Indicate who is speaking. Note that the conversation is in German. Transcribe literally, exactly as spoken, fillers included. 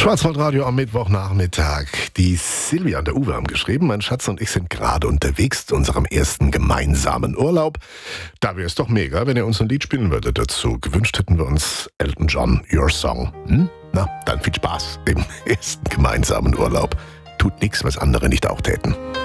Speaker 1: Schwarzwaldradio am Mittwochnachmittag. Die Silvia und der Uwe haben geschrieben, mein Schatz und ich sind gerade unterwegs zu unserem ersten gemeinsamen Urlaub. Da wäre es doch mega, wenn ihr uns ein Lied spielen würdet dazu. Gewünscht hätten wir uns Elton John, Your Song. Hm? Na, dann viel Spaß im ersten gemeinsamen Urlaub. Tut nichts, was andere nicht auch täten.